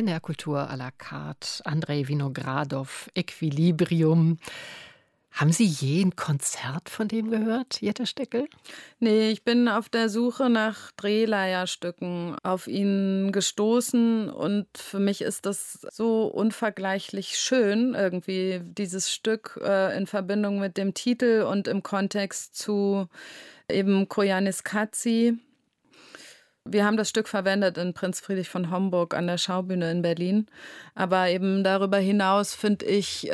NDR Kultur à la carte, Andrei Vinogradov, Equilibrium. Haben Sie je ein Konzert von dem gehört, Jette Steckel? Ne, ich bin auf der Suche nach Drehleierstücken auf ihn gestoßen und für mich ist das so unvergleichlich schön irgendwie, dieses Stück, in Verbindung mit dem Titel und im Kontext zu eben Koyanis Katsi. Wir haben das Stück verwendet in Prinz Friedrich von Homburg an der Schaubühne in Berlin. Aber eben darüber hinaus finde ich,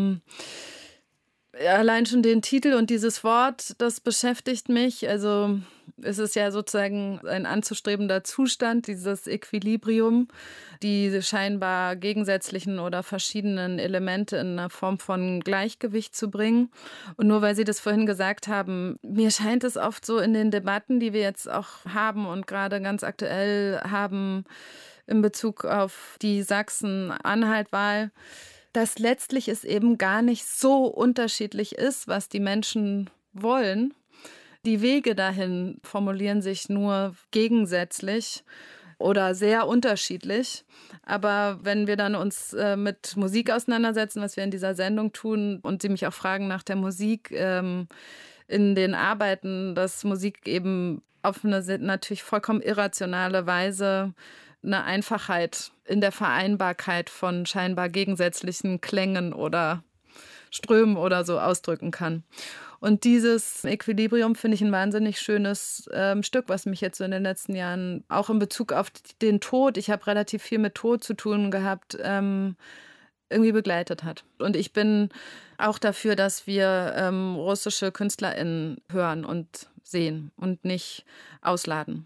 allein schon den Titel und dieses Wort, das beschäftigt mich. Also es ist ja sozusagen ein anzustrebender Zustand, dieses Equilibrium, die scheinbar gegensätzlichen oder verschiedenen Elemente in einer Form von Gleichgewicht zu bringen. Und nur weil Sie das vorhin gesagt haben, mir scheint es oft so in den Debatten, die wir jetzt auch haben und gerade ganz aktuell haben in Bezug auf die Sachsen-Anhalt-Wahl, dass letztlich es eben gar nicht so unterschiedlich ist, was die Menschen wollen. Die Wege dahin formulieren sich nur gegensätzlich oder sehr unterschiedlich. Aber wenn wir dann uns mit Musik auseinandersetzen, was wir in dieser Sendung tun, und Sie mich auch fragen nach der Musik in den Arbeiten, dass Musik eben auf eine natürlich vollkommen irrationale Weise eine Einfachheit in der Vereinbarkeit von scheinbar gegensätzlichen Klängen oder Strömen oder so ausdrücken kann. Und dieses Equilibrium finde ich ein wahnsinnig schönes Stück, was mich jetzt so in den letzten Jahren auch in Bezug auf den Tod, ich habe relativ viel mit Tod zu tun gehabt, irgendwie begleitet hat. Und ich bin auch dafür, dass wir russische KünstlerInnen hören und sehen und nicht ausladen.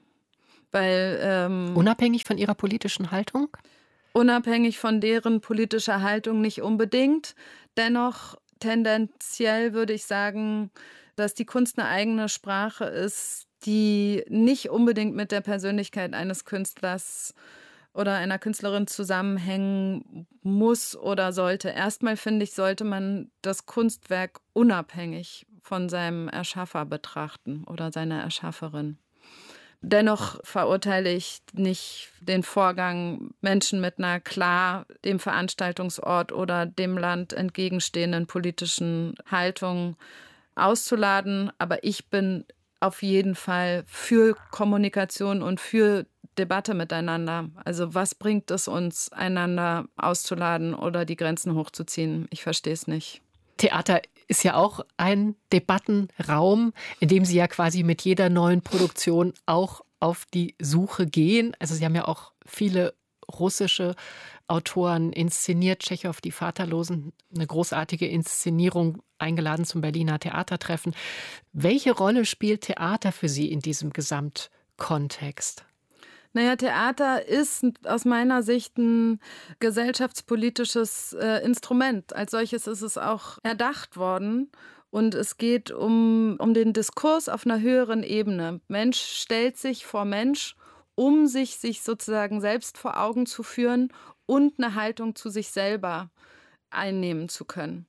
Weil Unabhängig von Ihrer politischen Haltung? unabhängig von deren politischer Haltung nicht unbedingt. Dennoch tendenziell würde ich sagen, dass die Kunst eine eigene Sprache ist, die nicht unbedingt mit der Persönlichkeit eines Künstlers oder einer Künstlerin zusammenhängen muss oder sollte. Erstmal finde ich, sollte man das Kunstwerk unabhängig von seinem Erschaffer betrachten oder seiner Erschafferin. Dennoch verurteile ich nicht den Vorgang, Menschen mit einer klar dem Veranstaltungsort oder dem Land entgegenstehenden politischen Haltung auszuladen. Aber ich bin auf jeden Fall für Kommunikation und für Debatte miteinander. Also was bringt es uns, einander auszuladen oder die Grenzen hochzuziehen? Ich verstehe es nicht. Theater ist ja auch ein Debattenraum, in dem Sie ja quasi mit jeder neuen Produktion auch auf die Suche gehen. Also Sie haben ja auch viele russische Autoren inszeniert, Tschechow, die Vaterlosen, eine großartige Inszenierung, eingeladen zum Berliner Theatertreffen. Welche Rolle spielt Theater für Sie in diesem Gesamtkontext? Naja, Theater ist aus meiner Sicht ein gesellschaftspolitisches Instrument. Als solches ist es auch erdacht worden. Und es geht um den Diskurs auf einer höheren Ebene. Mensch stellt sich vor Mensch, um sich sozusagen selbst vor Augen zu führen und eine Haltung zu sich selber einnehmen zu können.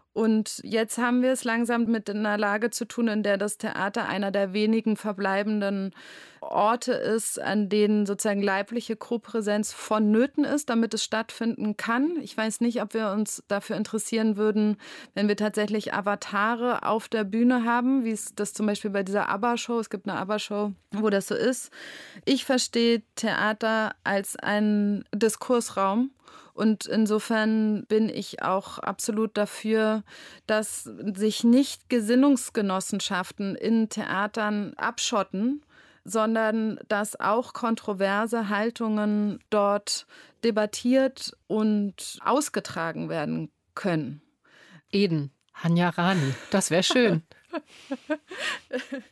Und jetzt haben wir es langsam mit einer Lage zu tun, in der das Theater einer der wenigen verbleibenden Orte ist, an denen sozusagen leibliche Kopräsenz vonnöten ist, damit es stattfinden kann. Ich weiß nicht, ob wir uns dafür interessieren würden, wenn wir tatsächlich Avatare auf der Bühne haben, wie es das zum Beispiel bei dieser ABBA-Show, es gibt eine ABBA-Show, wo das so ist. Ich verstehe Theater als einen Diskursraum. Und insofern bin ich auch absolut dafür, dass sich nicht Gesinnungsgenossenschaften in Theatern abschotten, sondern dass auch kontroverse Haltungen dort debattiert und ausgetragen werden können. Eden, Hanya Rani, das wäre schön.